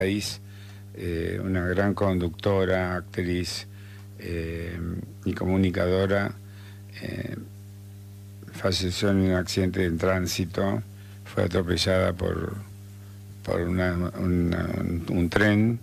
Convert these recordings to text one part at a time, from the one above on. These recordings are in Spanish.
país, una gran conductora, actriz y comunicadora, falleció en un accidente en tránsito, fue atropellada por un tren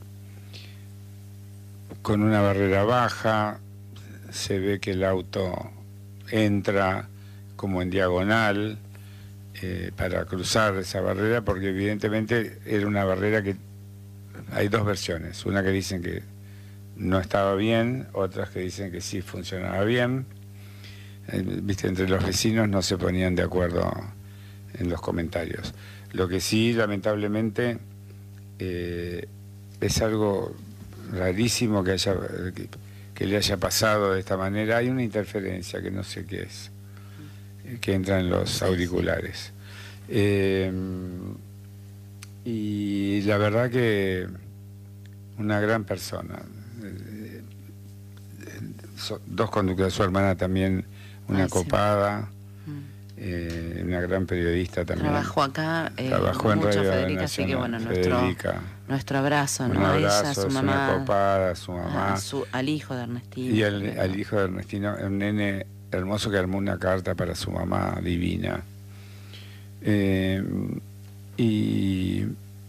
con una barrera baja. Se ve que el auto entra como en diagonal para cruzar esa barrera, porque evidentemente era una barrera que hay dos versiones, una que dicen que no estaba bien, otras que dicen que sí funcionaba bien. Viste, entre los vecinos no se ponían de acuerdo en los comentarios. Lo que sí, lamentablemente, es algo rarísimo que le haya pasado de esta manera. Hay una interferencia que no sé qué es, que entra en los auriculares. Y la verdad que una gran persona. Dos conductoras, su hermana también, una copada, una gran periodista también. Trabajó acá, trabajó en Radio Federica, Nacional, así que bueno, nuestro abrazo, ¿no? Un A abrazo, ella, a su es mamá, una copada, a su mamá. al hijo de Ernestino. Y al hijo de Ernestino, un nene hermoso que armó una carta para su mamá divina. Y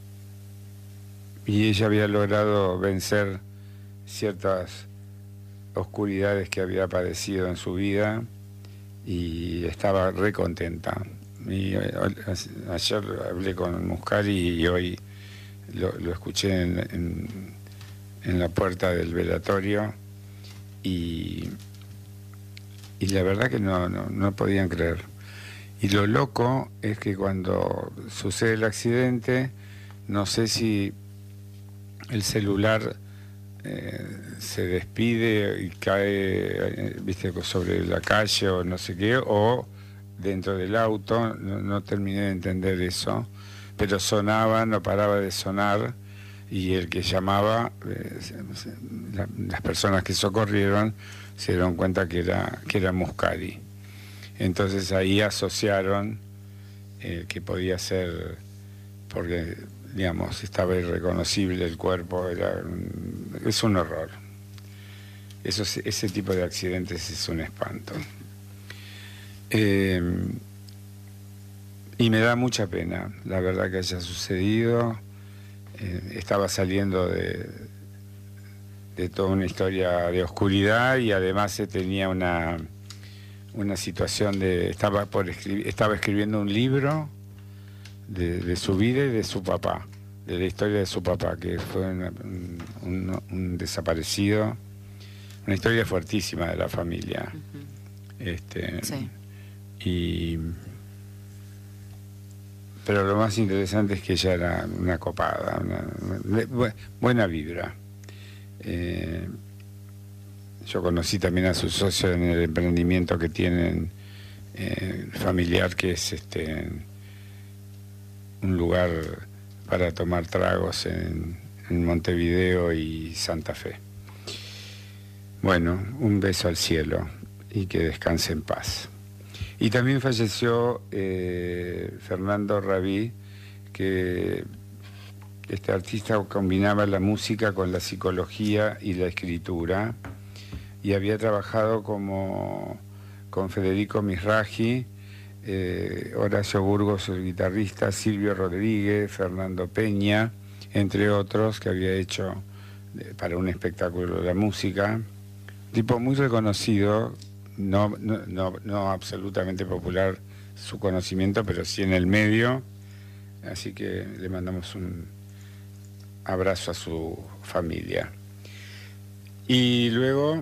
ella había logrado vencer ciertas oscuridades que había padecido en su vida y estaba re contenta. Y ayer hablé con Muscari y hoy lo escuché en la puerta del velatorio y la verdad que no podían creer. Y lo loco es que cuando sucede el accidente, no sé si el celular se despide y cae, viste, sobre la calle o no sé qué, o dentro del auto. No terminé de entender eso, pero sonaba, no paraba de sonar, y el que llamaba, las personas que socorrieron se dieron cuenta que era Muscari. Entonces ahí asociaron que podía ser, porque digamos estaba irreconocible el cuerpo, es un horror. Ese tipo de accidentes es un espanto. Y me da mucha pena, la verdad, que haya sucedido. Estaba saliendo de toda una historia de oscuridad, y además se tenía una situación estaba escribiendo un libro de su vida y de su papá, de la historia de su papá, que fue un desaparecido, una historia fuertísima de la familia. Sí. Pero lo más interesante es que ella era una copada, buena vibra. Yo conocí también a su socio en el emprendimiento que tienen familiar, que es un lugar para tomar tragos en Montevideo y Santa Fe. Bueno, un beso al cielo y que descanse en paz. Y también falleció Fernando Rabí, que este artista combinaba la música con la psicología y la escritura, y había trabajado con Federico Misragi, Horacio Burgos, el guitarrista, Silvio Rodríguez, Fernando Peña, entre otros, que había hecho para un espectáculo de la música. Tipo muy reconocido, no absolutamente popular su conocimiento, pero sí en el medio. Así que le mandamos un abrazo a su familia. Y luego,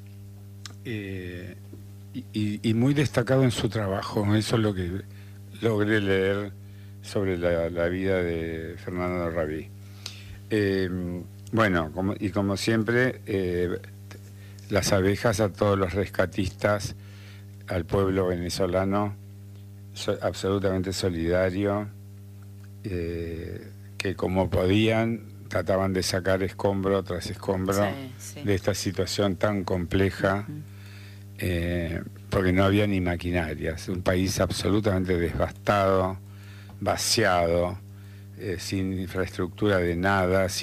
y muy destacado en su trabajo, eso es lo que logré leer sobre la vida de Fernando Rabí. Bueno, como siempre, las abejas a todos los rescatistas, al pueblo venezolano, absolutamente solidario, que como podían trataban de sacar escombro tras escombro de esta situación tan compleja, porque no había ni maquinarias, un país absolutamente devastado, vaciado, sin infraestructura de nada,